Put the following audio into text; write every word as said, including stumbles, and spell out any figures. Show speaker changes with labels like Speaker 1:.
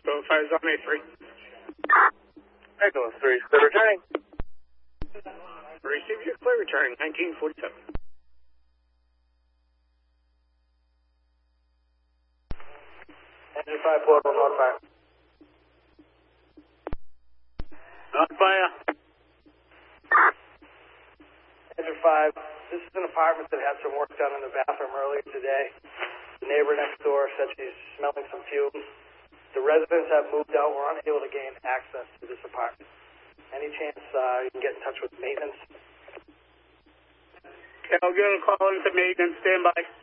Speaker 1: Hospital, fires on A three.
Speaker 2: Ambulance three, clear returning.
Speaker 1: Receive your clear returning, nineteen forty-seven.
Speaker 2: Engine five, portable, not fire.
Speaker 1: Not fire.
Speaker 2: Engine five, this is an apartment that had some work done in the bathroom earlier today. The neighbor next door said she's smelling some fumes. The residents have moved out. We're unable to gain access to this apartment. Any chance uh, you can get in touch with maintenance?
Speaker 1: Okay, I'll get a call into maintenance. Stand by.